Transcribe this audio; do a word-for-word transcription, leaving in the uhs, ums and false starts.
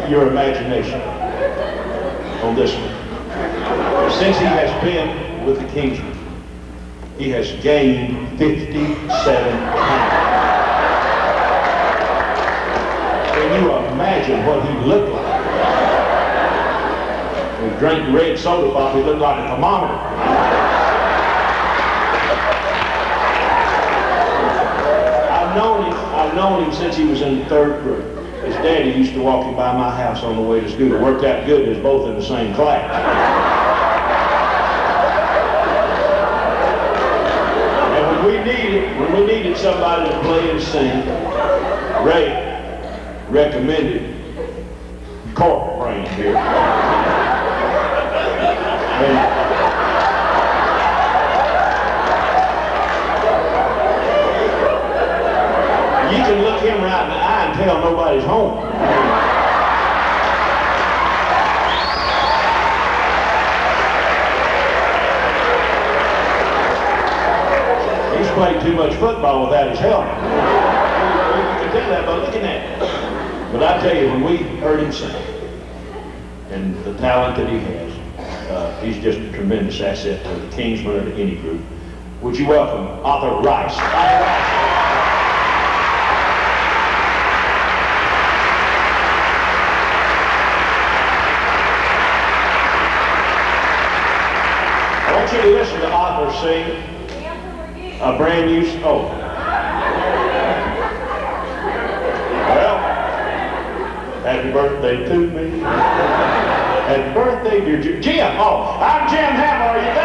your imagination on this one. Since he has been with the Kingsmen, he has gained fifty-seven pounds. Can you imagine what he looked like? When he drank red soda pop, he looked like a thermometer. I've known him, I've known him since he was in the third grade. His daddy used to walk him by my house on the way to school. It worked out good as both in the same class. And when we needed, when we needed somebody to play and sing, Ray recommended Cork brand here. And you can look him right in the eye and tell nobody's home. He's played too much football without his helmet. You can tell that by looking at him. But I tell you, when we heard him sing, and the talent that he has, uh, he's just a tremendous asset to the Kingsmen or to any group. Would you welcome Arthur Rice? Arthur Rice. I want you to listen to Arthur sing a brand new, oh. Well, happy birthday to me. Happy birthday, dear Jim. Jim, oh, I'm Jim Hammer. Are you there?